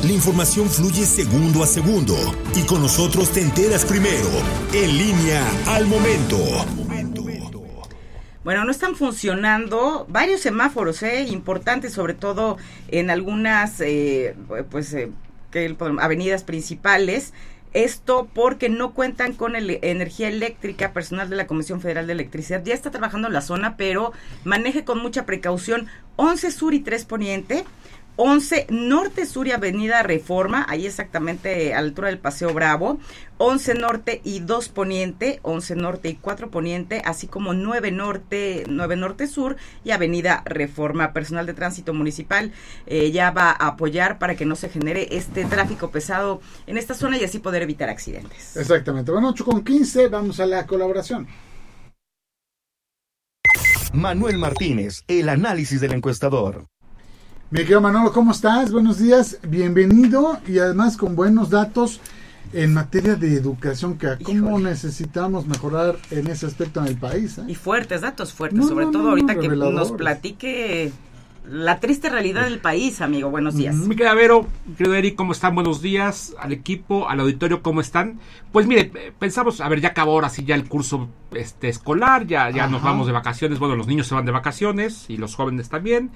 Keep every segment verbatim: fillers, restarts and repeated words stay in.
La información fluye segundo a segundo y con nosotros te enteras primero. En Línea al Momento. Bueno, no están funcionando varios semáforos, eh, importantes, sobre todo en algunas eh, pues eh, que, avenidas principales. Esto porque no cuentan con el, energía eléctrica. Personal de la Comisión Federal de Electricidad ya está trabajando en la zona, pero maneje con mucha precaución. once Sur y tres Poniente, once Norte Sur y Avenida Reforma, ahí exactamente a la altura del Paseo Bravo, once Norte y dos Poniente, once Norte y cuatro Poniente, así como nueve Norte, nueve Norte Sur y Avenida Reforma. Personal de Tránsito Municipal eh, ya va a apoyar para que no se genere este tráfico pesado en esta zona y así poder evitar accidentes. Exactamente. Bueno, ocho con quince, vamos a la colaboración. Manuel Martínez, el análisis del encuestador. Mi querido Manolo, ¿cómo estás? Buenos días, bienvenido y además con buenos datos en materia de educación, que cómo Híjole. necesitamos mejorar en ese aspecto en el país. ¿eh? Y fuertes, datos fuertes, no, sobre no, todo no, ahorita no, que nos platique la triste realidad del país, amigo. Buenos días. Mi querido Vero, querido Eric, ¿cómo están? Buenos días al equipo, al auditorio, ¿cómo están? Pues mire, pensamos, a ver, ya acabó ahora sí ya el curso este escolar, ya, ya nos vamos de vacaciones, bueno, los niños se van de vacaciones y los jóvenes también.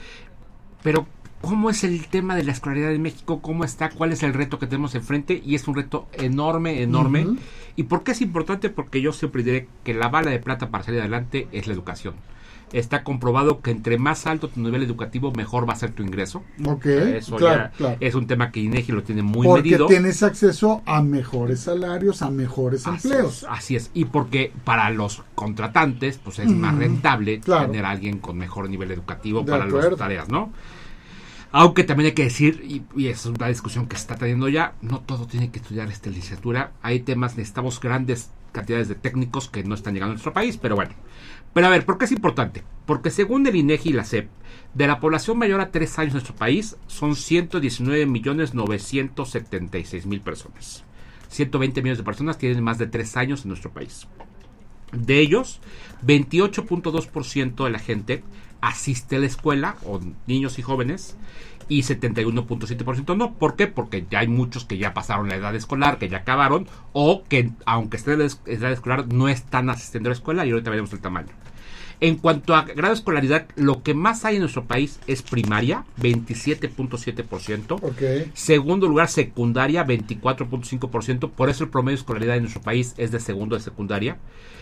Pero, ¿cómo es el tema de la escolaridad en México? ¿Cómo está? ¿Cuál es el reto que tenemos enfrente? Y es un reto enorme, enorme. Uh-huh. ¿Y por qué es importante? Porque yo siempre diré que la bala de plata para salir adelante es la educación. Está comprobado que entre más alto tu nivel educativo, mejor va a ser tu ingreso. Ok, Eso claro, ya claro. Es un tema que INEGI lo tiene muy porque medido. Porque tienes acceso a mejores salarios, a mejores así empleos. Es, así es. Y porque para los contratantes, pues es mm, más rentable claro. tener a alguien con mejor nivel educativo de para las tareas, ¿no? Aunque también hay que decir, y, y es una discusión que se está teniendo ya, no todo tiene que estudiar esta licenciatura. Hay temas, necesitamos grandes cantidades de técnicos que no están llegando a nuestro país, pero bueno. Pero a ver, ¿por qué es importante? Porque según el INEGI y la C E P, de la población mayor a tres años en nuestro país, son ciento diecinueve millones novecientos setenta y seis mil personas. ciento veinte millones de personas tienen más de tres años en nuestro país. De ellos, veintiocho punto dos por ciento de la gente asiste a la escuela, o niños y jóvenes, y setenta y uno punto siete por ciento no. ¿Por qué? Porque ya hay muchos que ya pasaron la edad escolar, que ya acabaron, o que aunque estén en la edad escolar no están asistiendo a la escuela, y ahorita veremos el tamaño. En cuanto a grado de escolaridad, lo que más hay en nuestro país es primaria, veintisiete punto siete por ciento. Okay. Segundo lugar, secundaria, veinticuatro punto cinco por ciento. Por eso el promedio de escolaridad en nuestro país es de segundo de secundaria.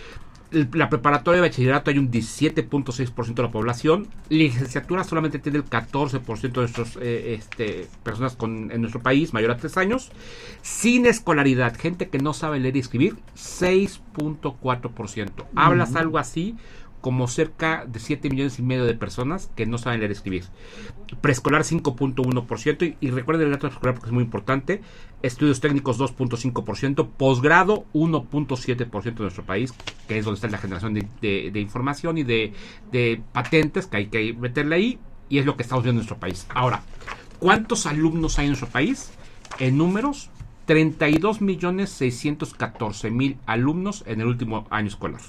La preparatoria de bachillerato hay un diecisiete punto seis por ciento de la población. Licenciatura solamente tiene el catorce por ciento de nuestras eh, este, personas con, en nuestro país, mayor a tres años. Sin escolaridad, gente que no sabe leer y escribir, seis punto cuatro por ciento. Uh-huh. Hablas algo así como cerca de siete millones y medio de personas que no saben leer y escribir. Preescolar cinco punto uno por ciento y, y recuerden el dato preescolar porque es muy importante. Estudios técnicos dos punto cinco por ciento, posgrado uno punto siete por ciento de nuestro país, que es donde está la generación de, de, de información y de, de patentes que hay que meterle ahí, y es lo que estamos viendo en nuestro país. Ahora, ¿cuántos alumnos hay en nuestro país? En números, treinta y dos millones seiscientos catorce mil alumnos en el último año escolar.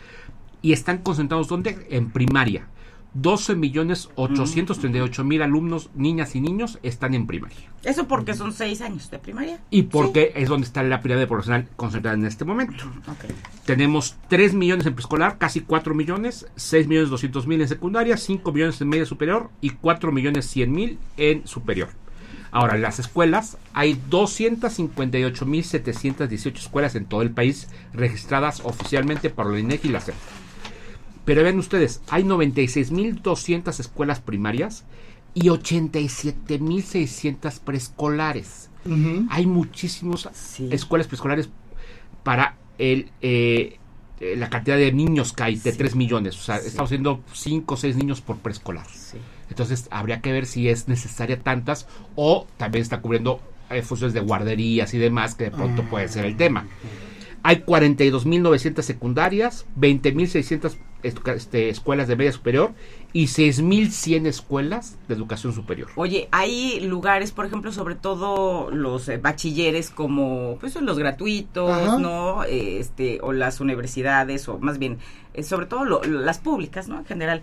Y están concentrados ¿dónde? En primaria. doce millones ochocientos treinta y ocho mil alumnos, niñas y niños, están en primaria. Eso porque son seis años de primaria. Y porque sí. es donde está la pirámide poblacional concentrada en este momento. Okay. Tenemos tres millones en preescolar, casi cuatro millones, seis millones doscientos mil en secundaria, cinco millones en media superior y cuatro millones cien mil en superior. Ahora, en las escuelas hay doscientas cincuenta y ocho mil setecientas dieciocho escuelas en todo el país registradas oficialmente por la INEGI y la C E P. Pero vean ustedes, hay noventa y seis mil doscientas escuelas primarias y ochenta y siete mil seiscientas preescolares. Uh-huh. Hay muchísimas sí. escuelas preescolares para el eh, la cantidad de niños que hay, de sí. tres millones. O sea, sí. estamos haciendo cinco o seis niños por preescolar. Sí. Entonces, habría que ver si es necesaria tantas o también está cubriendo eh, funciones de guarderías y demás, que de pronto uh-huh. puede ser el tema. Uh-huh. Hay cuarenta y dos mil novecientas secundarias, veinte mil seiscientas este, escuelas de media superior y seis mil cien escuelas de educación superior. Oye, hay lugares, por ejemplo, sobre todo los eh, bachilleres como pues los gratuitos, ajá. ¿no? Este, o las universidades, o más bien, eh, sobre todo lo, las públicas, ¿no? En general,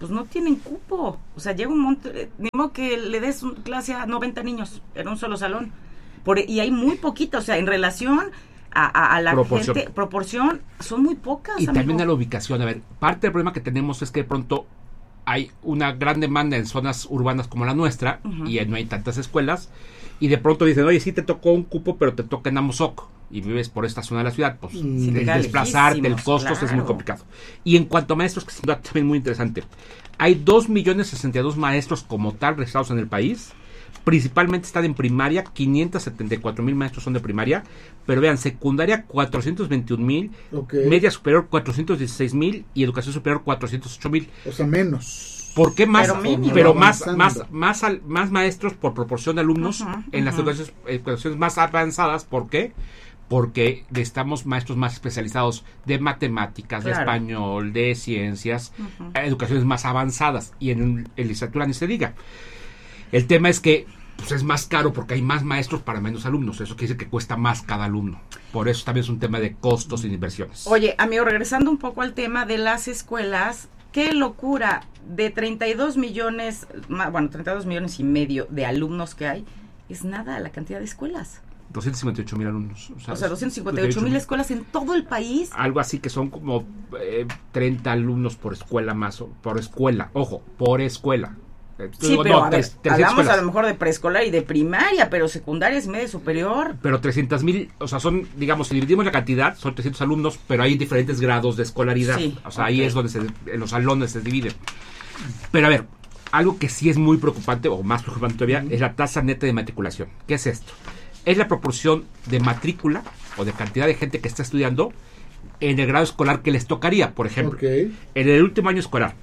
pues no tienen cupo. O sea, llega un monte, ni modo que le des un, clase a noventa niños en un solo salón. Por, y hay muy poquita, o sea, en relación a, a, a la Proporción. gente, proporción, son muy pocas. Y amigo. también a la ubicación. A ver, parte del problema que tenemos es que de pronto hay una gran demanda en zonas urbanas como la nuestra, uh-huh. y no hay tantas escuelas, y de pronto dicen, oye, sí te tocó un cupo, pero te toca en Amozoc, y vives por esta zona de la ciudad, pues sí, el desplazarte, el costo claro. es muy complicado. Y en cuanto a maestros, que es también muy interesante, hay dos millones sesenta y dos maestros como tal registrados en el país. Principalmente están en primaria, quinientos setenta y cuatro mil maestros son de primaria, pero vean, secundaria cuatrocientos veintiún mil, okay. media superior cuatrocientos dieciséis mil y educación superior cuatrocientos ocho mil. O sea, menos. ¿Por qué más? Pero, mínimo, pero más, más, más, al, más maestros por proporción de alumnos, uh-huh, en uh-huh. las educaciones, educaciones más avanzadas. ¿Por qué? Porque necesitamos maestros más especializados de matemáticas, claro. de español, de ciencias, uh-huh. educaciones más avanzadas, y en, en literatura ni se diga. El tema es que pues, es más caro porque hay más maestros para menos alumnos. Eso quiere decir que cuesta más cada alumno. Por eso también es un tema de costos y de inversiones. Oye, amigo, regresando un poco al tema de las escuelas, qué locura. De treinta y dos millones, bueno, treinta y dos millones y medio de alumnos que hay, es nada la cantidad de escuelas. doscientos cincuenta y ocho mil alumnos. O sea, o sea doscientos cincuenta y ocho mil escuelas en todo el país. Algo así que son como eh, treinta alumnos por escuela más, por escuela. Ojo, por escuela. Sí, digo, pero no, a ver, hablamos a lo mejor de preescolar y de primaria, pero secundaria es media superior. Pero trescientos mil, o sea, son, digamos, si dividimos la cantidad, son trescientos alumnos, pero hay diferentes grados de escolaridad. Sí, o sea, okay. ahí es donde se, en los salones se divide. Pero a ver, algo que sí es muy preocupante, o más preocupante todavía, mm. es la tasa neta de matriculación. ¿Qué es esto? Es la proporción de matrícula, o de cantidad de gente que está estudiando, en el grado escolar que les tocaría, por ejemplo. Okay. En el último año escolar.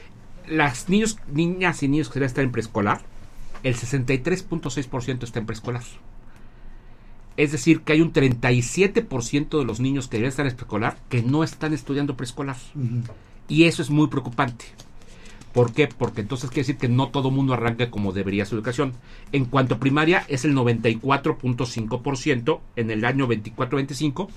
Las niños, niñas y niños que deben estar en preescolar, el sesenta y tres punto seis por ciento está en preescolar. Es decir, que hay un treinta y siete por ciento de los niños que deben estar en preescolar que no están estudiando preescolar. Uh-huh. Y eso es muy preocupante. ¿Por qué? Porque entonces quiere decir que no todo mundo arranca como debería su educación. En cuanto a primaria, es el noventa y cuatro punto cinco por ciento en el año veinticuatro veinticinco.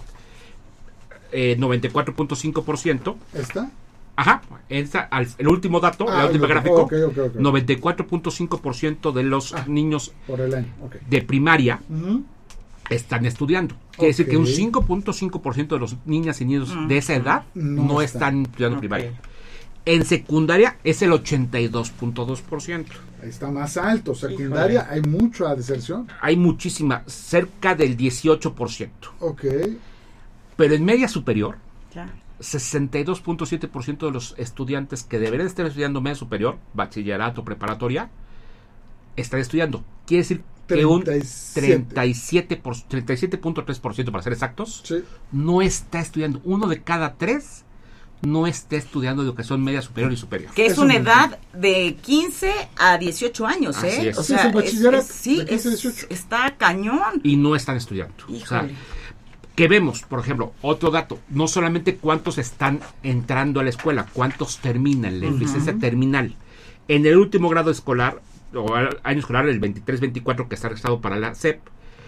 Eh, noventa y cuatro punto cinco por ciento. ¿Está? Ajá, esta, al, el último dato, ah, el último okay, gráfico, okay, okay, okay. noventa y cuatro punto cinco por ciento de los ah, niños por el año. Okay. de primaria uh-huh. están estudiando. Quiere okay. decir que un cinco punto cinco por ciento de los niñas y niños uh-huh. de esa edad no, no está. están estudiando okay. primaria. En secundaria es el ochenta y dos punto dos por ciento. Ahí está más alto. Secundaria Híjole. Hay mucha deserción. Hay muchísima, cerca del dieciocho por ciento. Ok. Pero en media superior... Ya. sesenta y dos punto siete por ciento de los estudiantes que deberían estar estudiando media superior, bachillerato, preparatoria, están estudiando. Quiere decir que un treinta y siete punto tres por ciento, para ser exactos, sí. no está estudiando. Uno de cada tres no está estudiando educación media superior y superior. Que es, es una un edad de quince a dieciocho años, ¿eh? Así es. O sea, sí, es, es, es, sí, es, está cañón. Y no están estudiando. Híjole. O sea, que vemos, por ejemplo, otro dato, no solamente cuántos están entrando a la escuela, cuántos terminan, la eficiencia uh-huh. terminal. En el último grado escolar, o año escolar, el veintitrés veinticuatro, que está registrado para la S E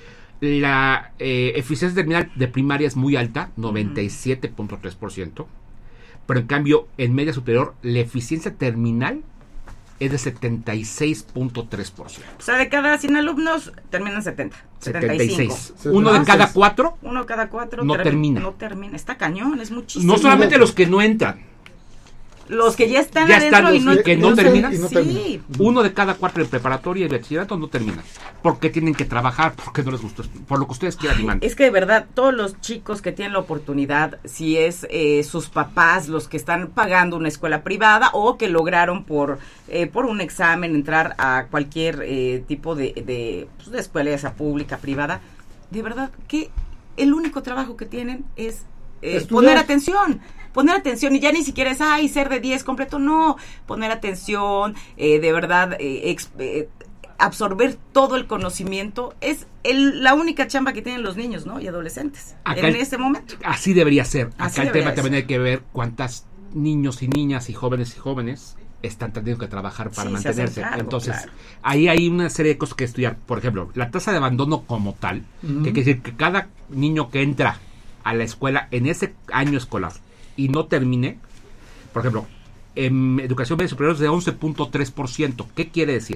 P, la eh, eficiencia terminal de primaria es muy alta, noventa y siete punto tres por ciento, pero en cambio, en media superior, la eficiencia terminal es de setenta y seis punto tres por ciento. O sea, de cada cien alumnos terminan setenta. setenta y seis. Uno de cada cuatro. Uno de cada cuatro no termina. No termina. Está cañón, es muchísimo. No solamente los que no entran. Los que ya están ya adentro están, y no, que no, no terminan. No sí. Uno de cada cuatro en preparatoria y bachillerato no terminan. Porque tienen que trabajar, porque no les gusta, por lo que ustedes quieran. Ay, es que de verdad, todos los chicos que tienen la oportunidad, si es eh, sus papás los que están pagando una escuela privada o que lograron por eh, por un examen entrar a cualquier eh, tipo de, de, pues, de escuela, ya sea pública, privada, de verdad que el único trabajo que tienen es eh, poner atención. Poner atención, y ya ni siquiera es, ay, ser de diez completo, no, poner atención, eh, de verdad, eh, ex, eh, absorber todo el conocimiento, es el, la única chamba que tienen los niños, ¿no? Y adolescentes, acá en el, este momento. Así debería ser. Así acá el tema ser. También hay que ver cuántas niños y niñas y jóvenes y jóvenes están teniendo que trabajar para sí, mantenerse. Cargo, Entonces, claro. ahí hay una serie de cosas que estudiar. Por ejemplo, la tasa de abandono como tal, uh-huh. que quiere decir que cada niño que entra a la escuela en ese año escolar y no termine, por ejemplo, en educación media superior es de once punto tres por ciento. ¿Qué quiere decir?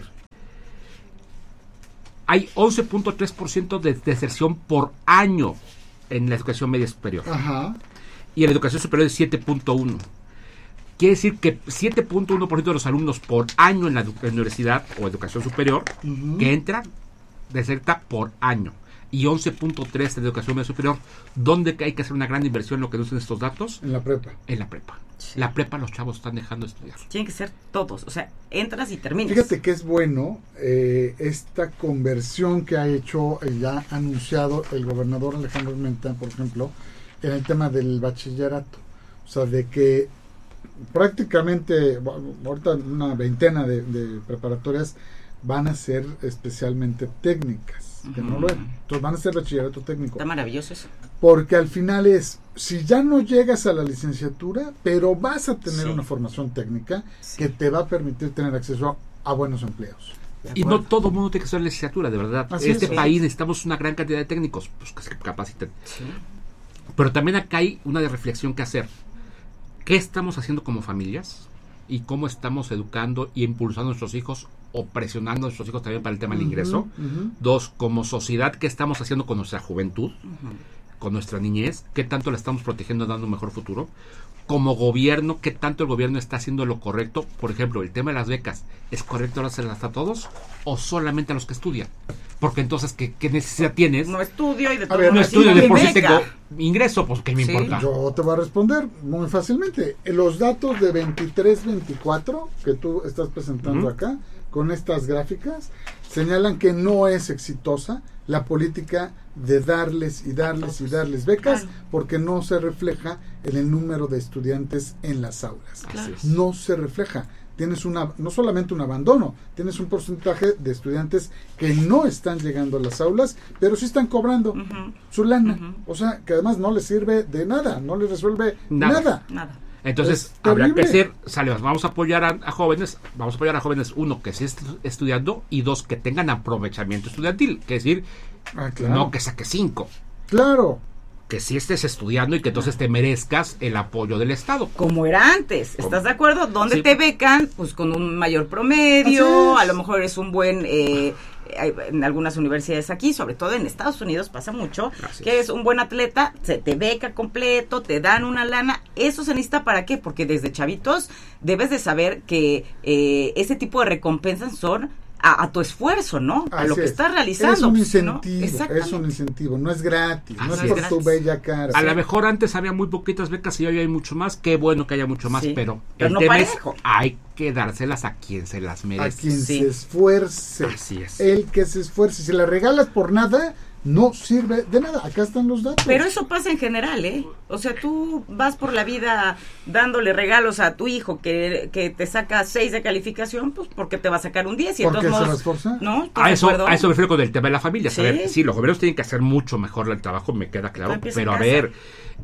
Hay once punto tres por ciento de deserción por año en la educación media superior. Ajá. Y en la educación superior es siete punto uno. Quiere decir que siete punto uno por ciento de los alumnos por año en la, edu- en la universidad o educación superior Uh-huh. que entran deserta por año. Y once punto tres en la educación media superior. ¿Dónde hay que hacer una gran inversión en lo que dicen estos datos? En la prepa. En la prepa. Sí. La prepa los chavos están dejando de estudiar. Tienen que ser todos, o sea, entras y terminas. Fíjate que es bueno eh, esta conversión que ha hecho, eh, ya ha anunciado el gobernador Alejandro Armenta, por ejemplo, en el tema del bachillerato. O sea, de que prácticamente, bueno, ahorita una veintena de, de preparatorias van a ser especialmente técnicas, que no lo eran. Entonces van a ser bachillerato técnico. Está maravilloso eso. Porque al final es, si ya no llegas a la licenciatura, pero vas a tener Sí. una formación técnica Sí. que te va a permitir tener acceso a, a buenos empleos. De Y no acuerdo. todo el mundo tiene que estudiar licenciatura, de verdad. Así En este es. país necesitamos una gran cantidad de técnicos pues, que se capaciten. Sí. Pero también acá hay una de reflexión que hacer. ¿Qué estamos haciendo como familias? ¿Y cómo estamos educando y impulsando a nuestros hijos o presionando a nuestros hijos también para el tema del ingreso? Ujú, ujú. Dos, como sociedad, ¿qué estamos haciendo con nuestra juventud? Ujú. Con nuestra niñez, ¿qué tanto la estamos protegiendo, dando un mejor futuro? Como gobierno, ¿qué tanto el gobierno está haciendo lo correcto? Por ejemplo, el tema de las becas, ¿es correcto dárselas a todos o solamente a los que estudian? Porque entonces, ¿qué, qué necesidad tienes? No estudio y de A todo ver, No no estudio, mi de por sí beca. tengo ingreso, pues ¿qué me Sí. importa? Yo te voy a responder muy fácilmente. Los datos de veintitrés veinticuatro que tú estás presentando Ujú. acá, con estas gráficas, señalan que no es exitosa la política de darles y darles y darles becas, Claro. porque no se refleja en el número de estudiantes en las aulas. Así es. No se refleja. Tienes una, no solamente un abandono, tienes un porcentaje de estudiantes que no están llegando a las aulas, pero sí están cobrando Ujú. su lana. Ujú. O sea, que además no les sirve de nada, no les resuelve Nada. nada. Nada. Entonces, Es habrá que terrible. decir, sale, vamos a apoyar a, a jóvenes, vamos a apoyar a jóvenes, uno, que sí esté estudiando, y dos, que tengan aprovechamiento estudiantil, que es decir, Ah, claro. no que saque cinco, Claro. que sí estés estudiando y que entonces te merezcas el apoyo del Estado. Como era antes, ¿estás de acuerdo? ¿Dónde Sí. te becan? Pues con un mayor promedio, Así es. a lo mejor es un buen, eh, eh, en algunas universidades aquí, sobre todo en Estados Unidos pasa mucho, Así que es. es un buen atleta, se te beca completo, te dan una lana, eso se necesita ¿para qué? Porque desde chavitos debes de saber que eh, ese tipo de recompensas son a, a tu esfuerzo, ¿no? A Así lo que es. estás realizando. Es un ¿no? incentivo, es Exactamente. un incentivo, no es gratis, no Así es es. por tu Gratis. bella cara. A lo mejor antes había muy poquitas becas y hoy hay mucho más. Qué bueno que haya mucho más, Sí, pero, pero el no tema parejo. es hay que dárselas a quien se las A merece. quien Sí. se esfuerce. Así es. El que se esfuerce. Si la regalas por nada, no sirve de nada. Acá están los datos. Pero eso pasa en general, ¿eh? O sea, tú vas por la vida dándole regalos a tu hijo que, que te saca seis de calificación, pues porque te va a sacar un diez. Y ¿Por qué entonces se modos, va a esforzar? ¿no? ¿Estás A de eso, acuerdo? a eso me refiero con el tema de la familia. Sí. A ver, sí, los gobiernos tienen que hacer mucho mejor el trabajo, me queda claro. empieza Pero en a casa. ver,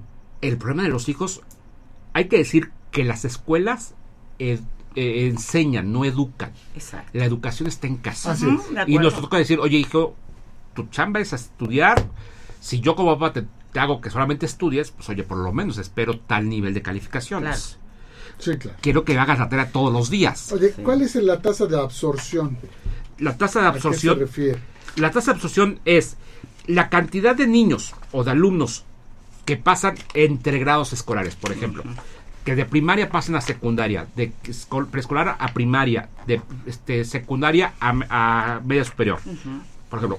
el problema de los hijos, hay que decir que las escuelas eh, eh, enseñan, no educan. Exacto. La educación está en casa. Así Ujú, es. de Y acuerdo. nos toca decir, oye, hijo, tu chamba es a estudiar. Si yo como papá te, te hago que solamente estudies, pues oye, por lo menos espero tal nivel de calificaciones. Sí, claro. Quiero que hagas la tarea todos los días. Oye, Sí. ¿cuál es la tasa de absorción? La tasa de ¿A qué se absorción, refiere? la tasa de absorción es la cantidad de niños o de alumnos que pasan entre grados escolares, por ejemplo. Que de primaria pasen a secundaria, de escol- preescolar a primaria, de este, secundaria a, a media superior. Ujú. Por ejemplo,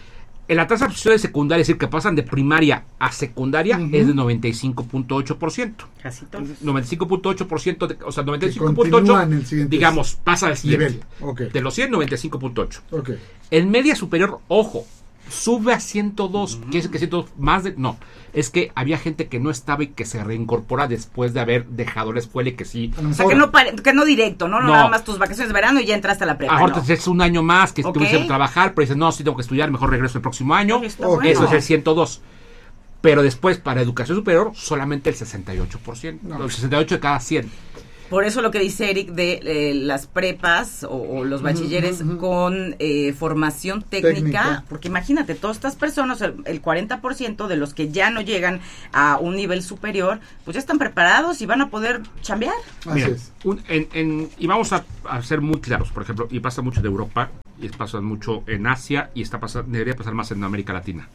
en la tasa de absorción de secundaria, es decir, que pasan de primaria a secundaria, Ujú. es de noventa y cinco punto ocho por ciento. Casi todos. noventa y cinco punto ocho por ciento, de, o sea, noventa y Que cinco punto ocho, continúan el siguiente digamos, pasa al siguiente. nivel. Ok. De los cien, noventa y cinco punto ocho. Ok. En media superior, ojo, sube a ciento dos. ¿Quiere decir que ciento dos más de...? No, es que había gente que no estaba y que se reincorpora después de haber dejado la escuela y que sí... A lo O sea, mejor- que no, pare- que no directo, ¿no? No, No. nada más tus vacaciones de verano y ya entraste a la prepa. Ahora no. es un año más que Ok. tuve que trabajar, pero dices, no, sí tengo que estudiar, mejor regreso el próximo año. Oye, está Ok. bueno. Eso es el ciento dos. Pero después, para educación superior, solamente el sesenta y ocho por ciento. No. El sesenta y ocho de cada cien. Por eso lo que dice Eric de eh, las prepas o, o los bachilleres uh-huh, uh-huh. con eh, formación técnica, técnica, porque imagínate, todas estas personas, el, el cuarenta por ciento de los que ya no llegan a un nivel superior, pues ya están preparados y van a poder chambear. Así Mira, es. Un, en, en, y vamos a, a ser muy claros, por ejemplo, y pasa mucho de Europa, y pasa mucho en Asia, y está pasando, debería pasar más en América Latina.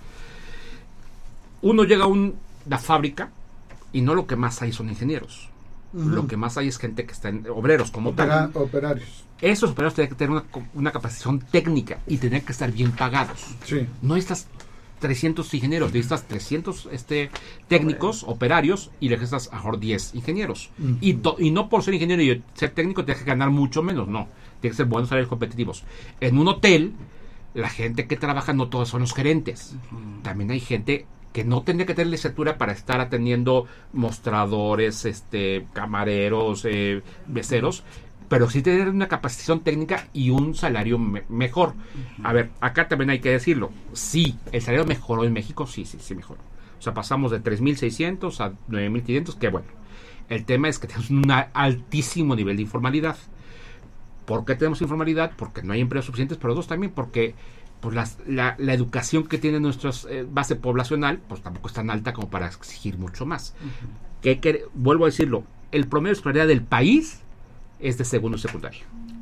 Uno llega a una fábrica y no lo que más hay son ingenieros. Uh-huh. Lo que más hay es gente que está en obreros como Opera, tal. Operarios. Esos operarios tienen que tener una, una capacitación técnica y tienen que estar bien pagados. Sí. No estas trescientos ingenieros, necesitas trescientos este, técnicos, okay. operarios, y le necesitas a mejor diez ingenieros. Uh-huh. Y, to, y no por ser ingeniero y ser técnico tienes que ganar mucho menos, no. Tienes que ser buenos salarios competitivos. En un hotel, la gente que trabaja no todos son los gerentes. Uh-huh. También hay gente que no tendría que tener licenciatura para estar atendiendo mostradores, este, camareros, eh, meseros, pero sí tener una capacitación técnica y un salario me- mejor. Uh-huh. A ver, acá también hay que decirlo. Sí, el salario mejoró en México, sí, sí, sí mejoró. O sea, pasamos de tres mil seiscientos a nueve mil quinientos, que bueno. El tema es que tenemos un altísimo nivel de informalidad. ¿Por qué tenemos informalidad? Porque no hay empleos suficientes, pero dos también porque pues las, la, la educación que tiene nuestra eh, base poblacional, pues tampoco es tan alta como para exigir mucho más. Uh-huh. Que, que vuelvo a decirlo, el promedio de escolaridad del país es de segundo y secundario.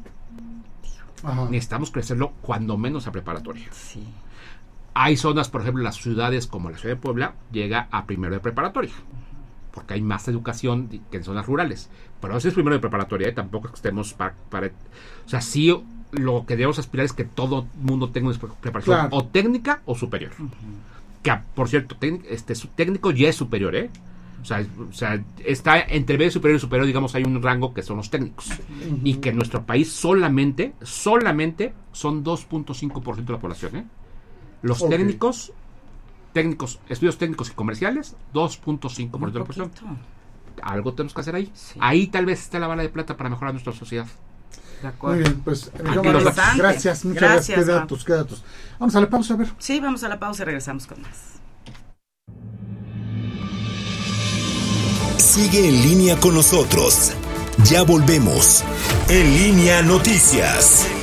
Ajá. Necesitamos crecerlo cuando menos a preparatoria. Sí. Hay zonas, por ejemplo, las ciudades como la ciudad de Puebla, llega a primero de preparatoria, porque hay más educación que en zonas rurales. Pero eso es primero de preparatoria, ¿eh? Tampoco es que estemos para, para... O sea, sí, lo que debemos aspirar es que todo el mundo tenga una preparación claro. o técnica o superior. Uh-huh. Que, por cierto, técnic, este, su técnico ya es superior, ¿eh? O sea, o sea, está entre medio superior y superior, digamos, hay un rango que son los técnicos. Uh-huh. Y que en nuestro país solamente, solamente son dos punto cinco por ciento de la población, ¿eh? Los okay. técnicos, técnicos, estudios técnicos y comerciales, dos punto cinco por ciento de la población. Algo tenemos que hacer ahí. Sí. Ahí tal vez está la bala de plata para mejorar nuestra sociedad. De acuerdo. Muy bien, pues gracias, muchas gracias. Quédatos, quédatos. Vamos a la pausa, a ver. Sí, vamos a la pausa y regresamos con más. Sigue en línea con nosotros. Ya volvemos. En Línea Noticias.